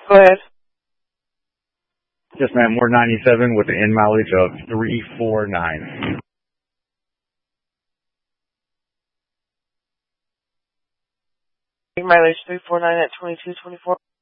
Go ahead. Yes, ma'am. We're 97 with an in mileage of 349. Mileage 349 at 2224.